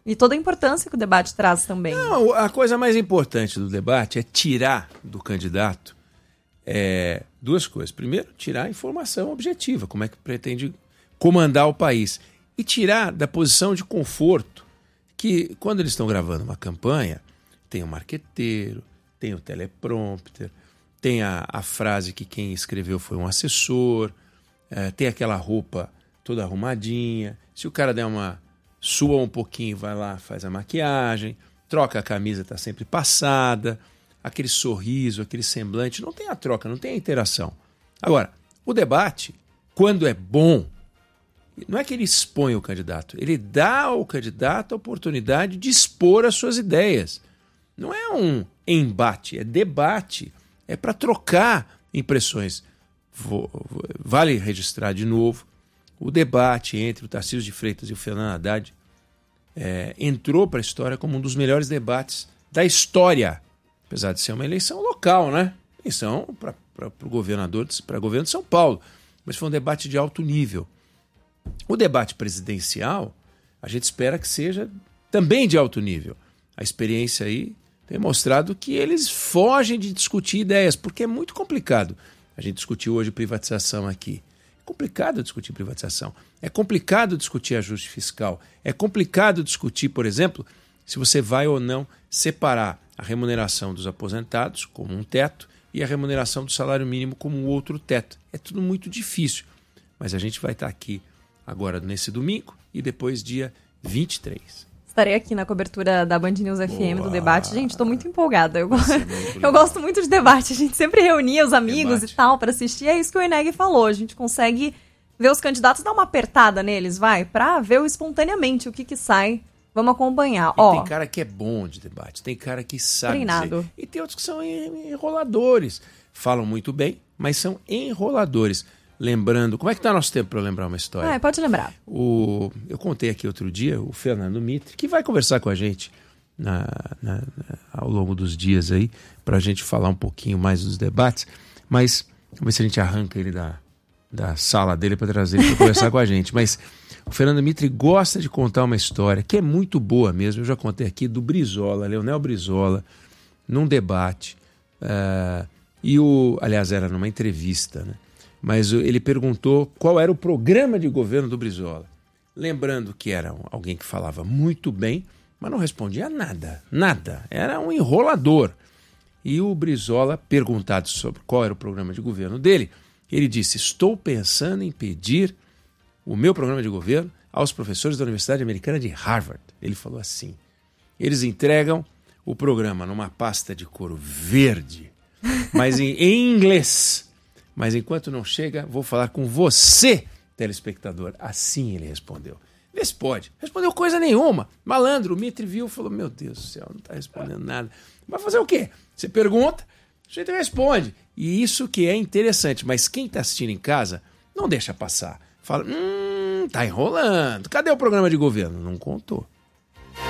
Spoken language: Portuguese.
E toda a importância que o debate traz também. Não, a coisa mais importante do debate é tirar do candidato duas coisas. Primeiro, tirar a informação objetiva, como é que pretende comandar o país. E tirar da posição de conforto que, quando eles estão gravando uma campanha, tem o marqueteiro, tem o teleprompter, tem a frase que quem escreveu foi um assessor, tem aquela roupa toda arrumadinha. Se o cara der sua um pouquinho, vai lá, faz a maquiagem, troca a camisa, está sempre passada, aquele sorriso, aquele semblante, não tem a troca, não tem a interação. Agora, o debate, quando é bom, não é que ele expõe o candidato, ele dá ao candidato a oportunidade de expor as suas ideias. Não é um embate, é debate, é para trocar impressões. Vale registrar de novo, o debate entre o Tarcísio de Freitas e o Fernando Haddad entrou para a história como um dos melhores debates da história, apesar de ser uma eleição local, né? Eleição para o governador, para o governo de São Paulo, mas foi um debate de alto nível. O debate presidencial, a gente espera que seja também de alto nível. A experiência aí tem mostrado que eles fogem de discutir ideias, porque é muito complicado. A gente discutiu hoje privatização aqui. É complicado discutir privatização. É complicado discutir ajuste fiscal. É complicado discutir, por exemplo, se você vai ou não separar a remuneração dos aposentados como um teto e a remuneração do salário mínimo como um outro teto. É tudo muito difícil. Mas a gente vai estar aqui agora nesse domingo e depois dia 23. Estarei aqui na cobertura da Band News FM do debate. Gente, estou muito empolgada. Eu gosto muito de debate. A gente sempre reunia os amigos e tal para assistir. É isso que o Eneg falou. A gente consegue ver os candidatos, dar uma apertada neles, para ver espontaneamente o que sai. Vamos acompanhar. Tem cara que é bom de debate, tem cara que sabe treinado. Dizer. E tem outros que são enroladores. Falam muito bem, mas são enroladores. Lembrando, como é que está nosso tempo para lembrar uma história? Pode lembrar. Eu contei aqui outro dia, o Fernando Mitre, que vai conversar com a gente ao longo dos dias aí, para a gente falar um pouquinho mais dos debates, mas vamos ver se a gente arranca ele da sala dele para trazer ele para conversar com a gente. Mas o Fernando Mitre gosta de contar uma história que é muito boa mesmo, eu já contei aqui, do Brizola, Leonel Brizola, num debate, aliás, era numa entrevista, né? Mas ele perguntou qual era o programa de governo do Brizola. Lembrando que era alguém que falava muito bem, mas não respondia nada. Era um enrolador. E o Brizola, perguntado sobre qual era o programa de governo dele, ele disse: estou pensando em pedir o meu programa de governo aos professores da Universidade Americana de Harvard. Ele falou assim: eles entregam o programa numa pasta de couro verde, mas em inglês. Mas enquanto não chega, vou falar com você, telespectador. Assim ele respondeu. Vê se pode. Respondeu coisa nenhuma. Malandro, o Mitre viu e falou: meu Deus do céu, não está respondendo nada. Vai fazer o quê? Você pergunta, a gente responde. E isso que é interessante. Mas quem está assistindo em casa, não deixa passar. Fala: tá enrolando. Cadê o programa de governo? Não contou.